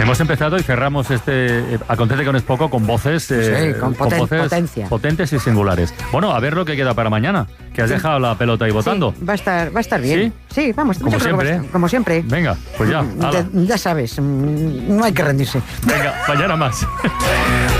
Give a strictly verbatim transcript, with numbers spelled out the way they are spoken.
Hemos empezado y cerramos este eh, Acontece que no es poco con voces, eh, Sí, con poten- con voces potencia. potentes y singulares. Bueno, a ver lo que queda para mañana, que has Sí. dejado la pelota ahí votando. Sí, va a estar, va a estar bien. Sí, vamos. Como yo creo que va a siempre, estar- ¿eh? Como siempre. Venga, pues ya, Mm, hala. Ya, ya sabes, mm, no hay que rendirse. Venga, mañana más.